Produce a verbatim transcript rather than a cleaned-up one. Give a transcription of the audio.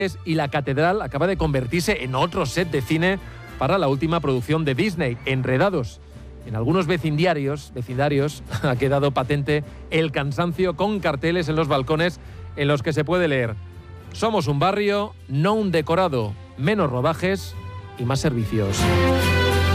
y la catedral acaba de convertirse en otro set de cine para la última producción de Disney, Enredados. En algunos vecindarios, vecindarios ha quedado patente el cansancio con carteles en los balcones en los que se puede leer: somos un barrio, no un decorado, menos rodajes y más servicios.